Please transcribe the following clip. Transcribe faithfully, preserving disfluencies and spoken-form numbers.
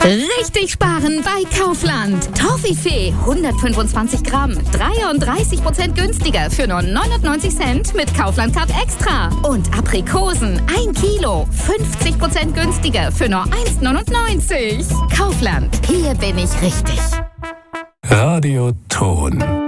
Richtig sparen bei Kaufland. Toffifee hundertfünfundzwanzig Gramm, dreiunddreißig Prozent günstiger für nur neunundneunzig Cent mit Kaufland Card Extra. Und Aprikosen ein Kilo, fünfzig Prozent günstiger für nur eins neunundneunzig. Kaufland, hier bin ich richtig. Radio Ton.